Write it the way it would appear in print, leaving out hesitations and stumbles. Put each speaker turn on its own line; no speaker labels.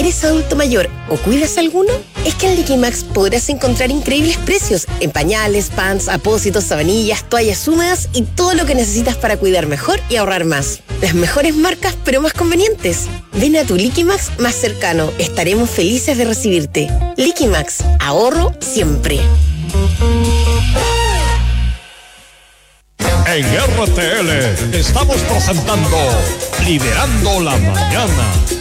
¿Eres adulto mayor o cuidas alguno? Es que en Liquimax podrás encontrar increíbles precios en pañales, pants, apósitos, sabanillas, toallas húmedas y todo lo que necesitas para cuidar mejor y ahorrar más. Las mejores marcas, pero más convenientes. Ven a tu Liquimax más cercano. Estaremos felices de recibirte. Liquimax, ahorro siempre.
En RTL estamos presentando Liderando la Mañana.